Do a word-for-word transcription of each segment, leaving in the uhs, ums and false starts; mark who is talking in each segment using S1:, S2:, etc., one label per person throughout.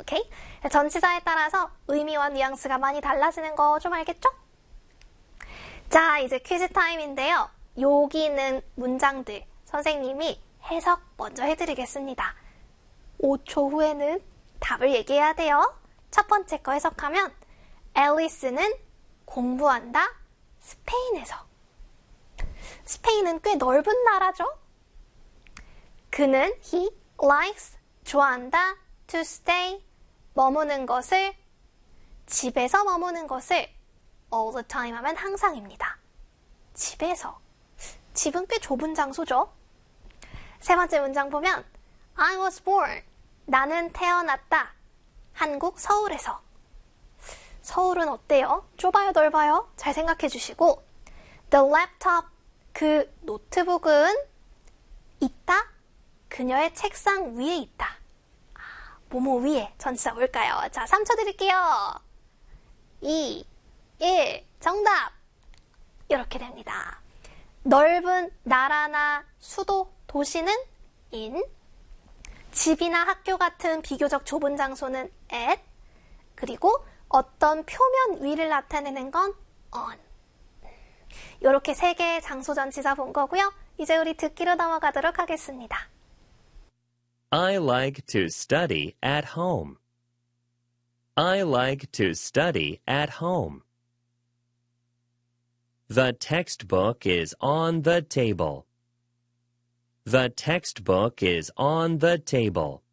S1: 오케이? 전치사에 따라서 의미와 뉘앙스가 많이 달라지는 거 좀 알겠죠? 자, 이제 퀴즈 타임인데요. 여기 있는 문장들 선생님이 해석 먼저 해드리겠습니다. 오 초 후에는 답을 얘기해야 돼요. 첫 번째 거 해석하면 앨리스는 공부한다 스페인에서. 스페인은 꽤 넓은 나라죠? 그는 he likes 좋아한다 to stay 머무는 것을 집에서 머무는 것을 all the time 하면 항상입니다. 집에서. 집은 꽤 좁은 장소죠? 세 번째 문장 보면 I was born. 나는 태어났다. 한국 서울에서. 서울은 어때요? 좁아요, 넓어요? 잘 생각해 주시고 The laptop. 그 노트북은 있다. 그녀의 책상 위에 있다. 뭐뭐 위에. 전치사 뭘까요? 자, 삼 초 드릴게요. 이, 일. 정답. 이렇게 됩니다. 넓은 나라나 수도, 도시는 in, 집이나 학교 같은 비교적 좁은 장소는 at, 그리고 어떤 표면 위를 나타내는 건 on. 이렇게 세 개의 장소 전치사 본 거고요. 이제 우리 듣기로 넘어가도록 하겠습니다.
S2: I like to study at home. I like to study at home. The textbook is on the table. The textbook is on the table.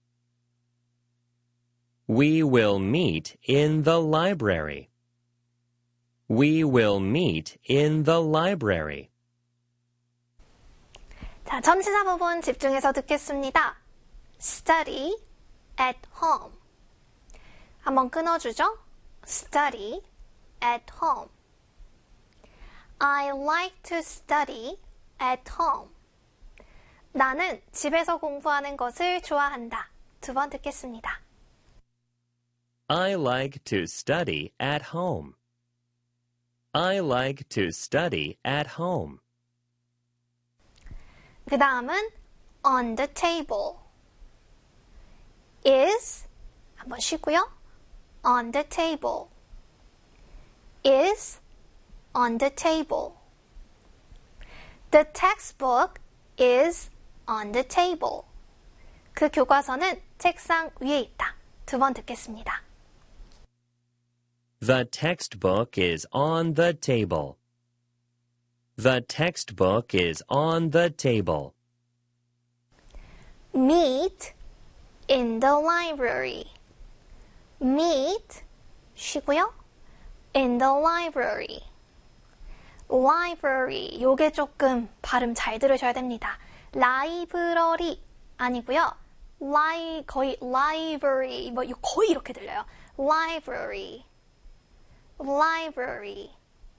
S2: We will meet in the library. We will meet in the library.
S1: 자, 전치사 부분 집중해서 듣겠습니다. Study at home. 한번 끊어주죠? Study at home. I like to study at home. 나는 집에서 공부하는 것을 좋아한다. 두 번 듣겠습니다.
S2: I like to study at home. I like to study at home.
S1: 그 다음은 on the table. is 한번 쉬고요. on the table. is on the table. The textbook is on the table. 그 교과서는 책상 위에 있다. 두 번 듣겠습니다.
S2: The textbook is on the table. The textbook is on the table.
S1: Meet in the library. Meet 쉬고요. in the library. library 요게 조금 발음 잘 들으셔야 됩니다. 라이브러리 아니고요. 리 거의 library 뭐 거의 이렇게 들려요. library. library.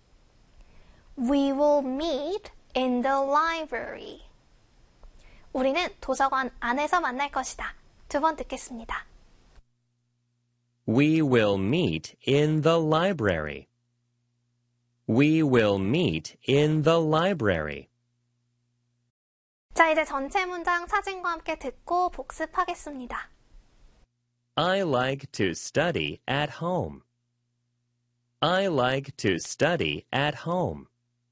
S1: We will meet in the library. 우리는 도서관 안에서 만날 것이다. 두 번 듣겠습니다.
S2: We will meet in the library. We will meet in the library.
S1: 자, 이제 전체 문장 사진과 함께 듣고 복습하겠습니다.
S2: I like to study at home. I like to study at home.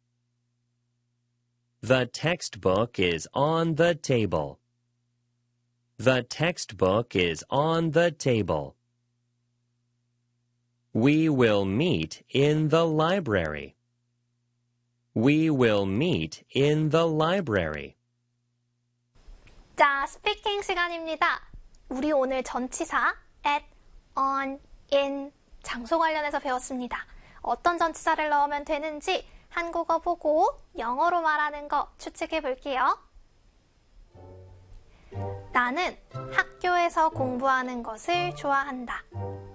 S2: The textbook is on the table. The textbook is on the table. We will meet in the library. We will meet in the library.
S1: 자, 스피킹 시간입니다. 우리 오늘 전치사 at, on, in, 장소 관련해서 배웠습니다. 어떤 전치사를 넣으면 되는지 한국어 보고 영어로 말하는 거 추측해 볼게요. 나는 학교에서 공부하는 것을 좋아한다.